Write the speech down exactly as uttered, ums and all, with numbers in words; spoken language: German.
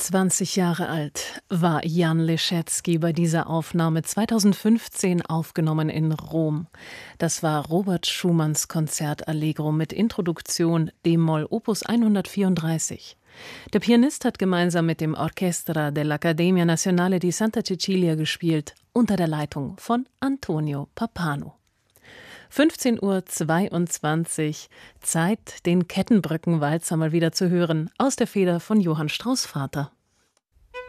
zwanzig Jahre alt war Jan Leschetzy bei dieser Aufnahme, zweitausendfünfzehn aufgenommen in Rom. Das war Robert Schumanns Konzert Allegro mit Introduktion d-Moll Opus hundertvierunddreißig. Der Pianist hat gemeinsam mit dem Orchestra dell'Accademia Nazionale di Santa Cecilia gespielt, unter der Leitung von Antonio Pappano. fünfzehn Uhr zweiundzwanzig, Zeit, den Kettenbrückenwalzer mal wieder zu hören, aus der Feder von Johann Strauß Vater.